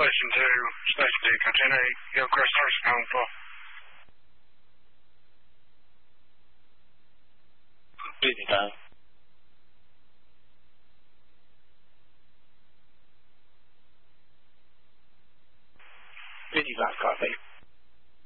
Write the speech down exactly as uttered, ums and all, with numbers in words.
Station two, Station two, Katrina, Hillcrest House, pound for. Busy down. Busy back, copy.